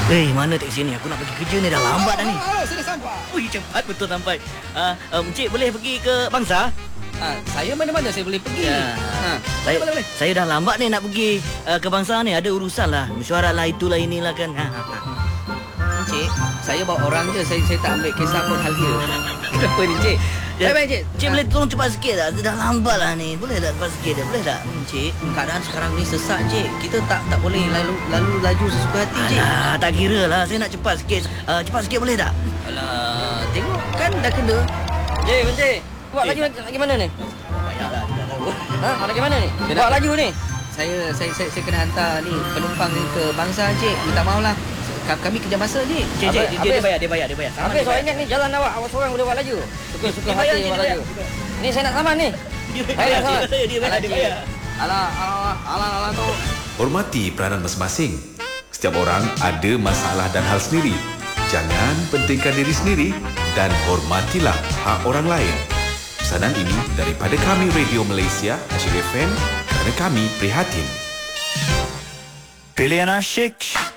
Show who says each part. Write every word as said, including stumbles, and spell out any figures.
Speaker 1: Eh, mana teksi ni? Aku nak pergi kerja ni, dah lambat dah ni.
Speaker 2: Oh, sudah sampai.
Speaker 1: Ui, cepat betul sampai. Uh, uh, Encik boleh pergi ke Bangsa?
Speaker 2: Ha, saya mana-mana saya boleh pergi.
Speaker 1: Ya.
Speaker 2: Ha,
Speaker 1: Saya,
Speaker 2: boleh, boleh.
Speaker 1: saya dah lambat ni nak pergi uh, ke Bangsa ni. Ada urusan lah. Mesyuarat lah, itulah inilah kan. Ha, ha, ha.
Speaker 2: Encik, saya bawa orang je. Saya saya tak ambil kisah pun hal dia. Kenapa ni, Encik?
Speaker 1: Ya,
Speaker 2: Baik-baik, Encik.
Speaker 1: Cik
Speaker 2: Ha,
Speaker 1: boleh tolong cepat sikit tak? Dah lambat lah ni. Boleh tak cepat sikit dah? Boleh tak?
Speaker 2: Encik, keadaan sekarang ni sesak, Encik. Kita tak tak boleh lalu lalu laju sesuka hati, Encik.
Speaker 1: Alah, tak kira lah. Saya nak cepat sikit. Uh, cepat sikit boleh tak?
Speaker 2: Alah, tengok kan dah kena.
Speaker 3: Encik, Encik. Buat lagi lagi mana ni?
Speaker 1: Payahlah, tidak tahu.
Speaker 3: Ha, lagi mana ni?
Speaker 2: Saya
Speaker 3: Buat
Speaker 2: nak-
Speaker 3: laju ni.
Speaker 2: Saya saya saya, saya kena hantar ni penumpang ni ke Bangsa, Encik. Minta maaf lah. Ka- Kami kerja masa, Encik.
Speaker 1: Cik, cik,
Speaker 3: Habis-
Speaker 1: dia, dia
Speaker 3: habis-
Speaker 1: bayar, dia bayar, dia bayar. Saman
Speaker 3: Habis
Speaker 1: dia
Speaker 3: awak
Speaker 1: bayar.
Speaker 3: ingat ni jalan awak, awak seorang boleh buat laju. Suka-suka
Speaker 1: Dia
Speaker 3: hati
Speaker 1: bayar,
Speaker 3: buat
Speaker 1: dia
Speaker 3: laju.
Speaker 1: bayar.
Speaker 3: Ni saya nak saman ni.
Speaker 1: Dia
Speaker 3: Bayar
Speaker 1: bayar,
Speaker 3: saman.
Speaker 1: dia bayar, dia bayar, dia bayar.
Speaker 2: Alah, alah, alah, alah tu.
Speaker 4: Hormati peranan masing-masing. Setiap orang ada masalah dan hal sendiri. Jangan pentingkan diri sendiri dan hormatilah hak orang lain. Pesanan ini daripada kami Radio Malaysia, Asyik F M, kerana kami prihatin.
Speaker 5: Pilihan asyik